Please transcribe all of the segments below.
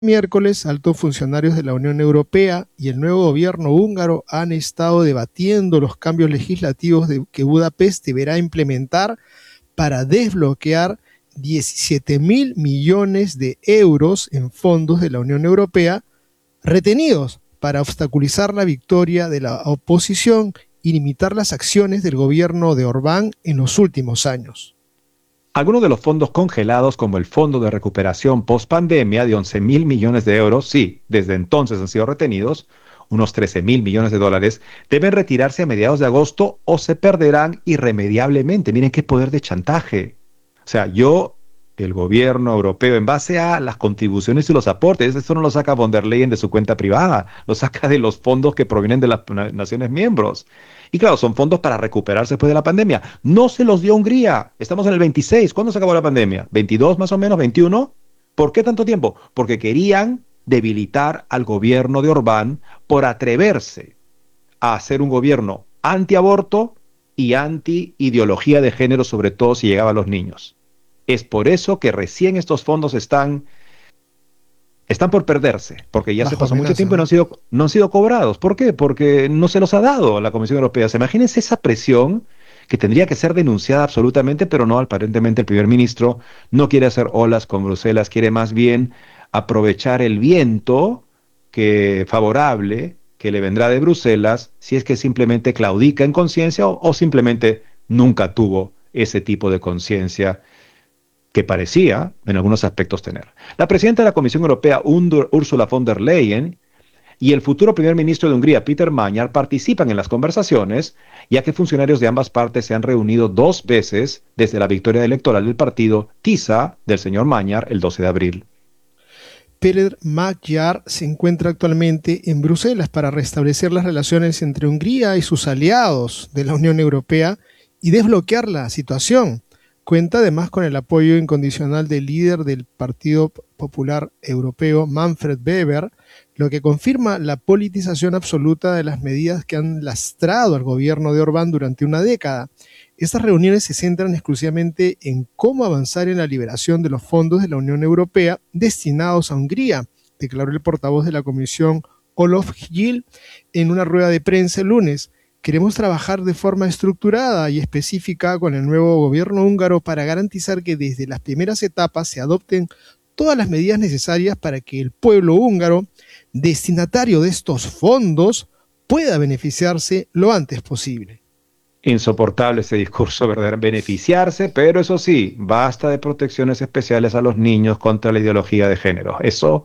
Miércoles, altos funcionarios de la Unión Europea y el nuevo gobierno húngaro han estado debatiendo los cambios legislativos que Budapest deberá implementar para desbloquear 17.000 millones de euros en fondos de la Unión Europea retenidos para obstaculizar la victoria de la oposición y limitar las acciones del gobierno de Orbán en los últimos años. Algunos de los fondos congelados, como el Fondo de Recuperación Post-Pandemia de 11.000 millones de euros, sí, desde entonces han sido retenidos, unos 13.000 millones de dólares, deben retirarse a mediados de agosto o se perderán irremediablemente. Miren qué poder de chantaje. O sea, el gobierno europeo, en base a las contribuciones y los aportes, esto no lo saca von der Leyen de su cuenta privada, lo saca de los fondos que provienen de las naciones miembros. Y claro, son fondos para recuperarse después de la pandemia. No se los dio Hungría. Estamos en el 26. ¿Cuándo se acabó la pandemia? ¿22 más o menos? ¿21? ¿Por qué tanto tiempo? Porque querían debilitar al gobierno de Orbán por atreverse a hacer un gobierno antiaborto y anti-ideología de género, sobre todo si llegaba a los niños. Es por eso que recién estos fondos están por perderse, porque ya se pasó mucho tiempo y no han sido cobrados. ¿Por qué? Porque no se los ha dado a la Comisión Europea. Imagínense esa presión que tendría que ser denunciada absolutamente, pero no, aparentemente el primer ministro no quiere hacer olas con Bruselas, quiere más bien aprovechar el viento favorable que le vendrá de Bruselas, si es que simplemente claudica en conciencia o simplemente nunca tuvo ese tipo de conciencia que parecía, en algunos aspectos, tener. La presidenta de la Comisión Europea, Ursula von der Leyen, y el futuro primer ministro de Hungría, Peter Mañar, participan en las conversaciones, ya que funcionarios de ambas partes se han reunido 2 veces desde la victoria electoral del partido TISA del señor Mañar el 12 de abril. Peter Magyar se encuentra actualmente en Bruselas para restablecer las relaciones entre Hungría y sus aliados de la Unión Europea y desbloquear la situación. Cuenta además con el apoyo incondicional del líder del Partido Popular Europeo, Manfred Weber, lo que confirma la politización absoluta de las medidas que han lastrado al gobierno de Orbán durante una década. Estas reuniones se centran exclusivamente en cómo avanzar en la liberación de los fondos de la Unión Europea destinados a Hungría, declaró el portavoz de la Comisión Olof Gil en una rueda de prensa el lunes. Queremos trabajar de forma estructurada y específica con el nuevo gobierno húngaro para garantizar que desde las primeras etapas se adopten todas las medidas necesarias para que el pueblo húngaro, destinatario de estos fondos, pueda beneficiarse lo antes posible. Insoportable ese discurso, ¿verdad? Beneficiarse, pero eso sí, basta de protecciones especiales a los niños contra la ideología de género. Esa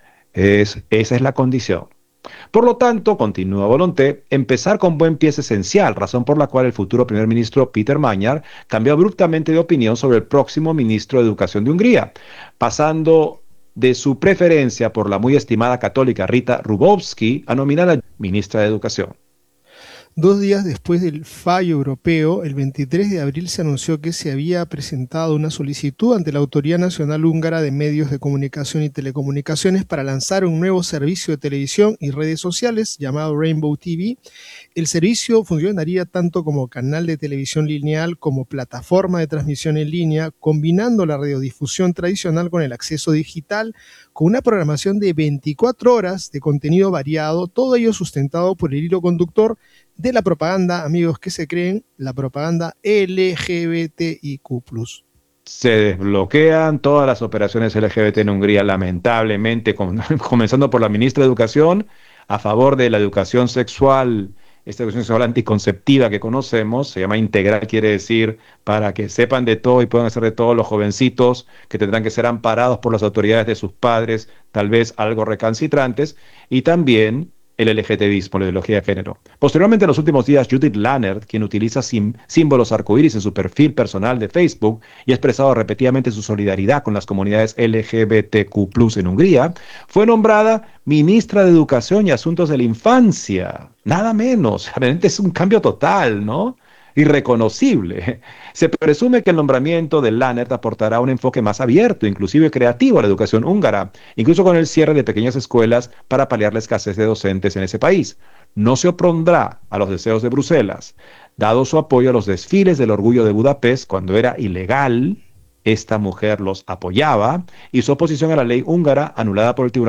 es la condición. Por lo tanto, continúa Volonté, empezar con buen pie es esencial, razón por la cual el futuro primer ministro Peter Mañar cambió abruptamente de opinión sobre el próximo ministro de Educación de Hungría, pasando de su preferencia por la muy estimada católica Rita Rubovsky a nominar a ministra de Educación. 2 días después del fallo europeo, el 23 de abril se anunció que se había presentado una solicitud ante la Autoridad Nacional Húngara de Medios de Comunicación y Telecomunicaciones para lanzar un nuevo servicio de televisión y redes sociales llamado Rainbow TV. El servicio funcionaría tanto como canal de televisión lineal como plataforma de transmisión en línea, combinando la radiodifusión tradicional con el acceso digital, con una programación de 24 horas de contenido variado, todo ello sustentado por el hilo conductor de la propaganda, amigos que se creen, la propaganda LGBTIQ+. Se desbloquean todas las operaciones LGBT en Hungría, lamentablemente, comenzando por la ministra de Educación, a favor de la educación sexual, esta educación sexual anticonceptiva que conocemos, se llama integral, quiere decir para que sepan de todo y puedan hacer de todo los jovencitos que tendrán que ser amparados por las autoridades de sus padres, tal vez algo recalcitrantes, y también el LGTBismo, la ideología de género. Posteriormente, en los últimos días, Judith Lannert, quien utiliza símbolos arcoíris en su perfil personal de Facebook y ha expresado repetidamente su solidaridad con las comunidades LGBTQ+ en Hungría, fue nombrada ministra de Educación y Asuntos de la Infancia. Nada menos. Realmente es un cambio total, ¿no? Irreconocible. Se presume que el nombramiento de Lannert aportará un enfoque más abierto, inclusive creativo a la educación húngara, incluso con el cierre de pequeñas escuelas para paliar la escasez de docentes en ese país. No se opondrá a los deseos de Bruselas, dado su apoyo a los desfiles del orgullo de Budapest cuando era ilegal esta mujer los apoyaba y su oposición a la ley húngara, anulada por el Tribunal